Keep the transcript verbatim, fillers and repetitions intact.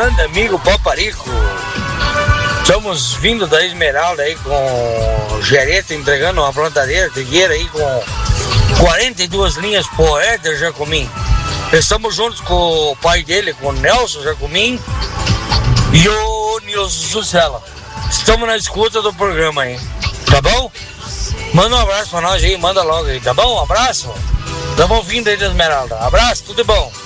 grande amigo Paparico. Estamos vindo da Esmeralda aí com o gerente entregando uma plantadeira trigueira aí com quarenta e duas linhas pro Éder Jacomim. Estamos juntos com o pai dele, com o Nelson Jacomim e o Nilson Sucela. Estamos na escuta do programa aí, tá bom? Manda um abraço pra nós aí, manda logo aí, tá bom? Um abraço. Estamos vindo aí da Esmeralda. Abraço, tudo bom.